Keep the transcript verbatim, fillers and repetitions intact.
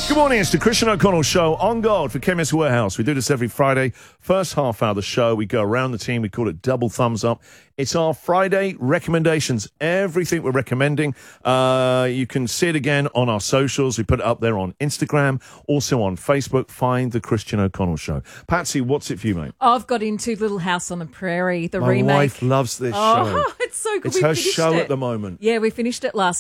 Good morning, it's the Christian O'Connell Show on God for Chemist Warehouse. We do this every Friday. First half hour of the show, we go around the team. We call it Double Thumbs Up. It's our Friday recommendations. Everything we're recommending. Uh, you can see it again on our socials. We put it up there on Instagram, also on Facebook. Find the Christian O'Connell Show. Patsy, what's it for you, mate? I've got into Little House on the Prairie, the My remake. wife loves this oh, show. It's so good. It's we her finished show it. at the moment. Yeah, we finished it last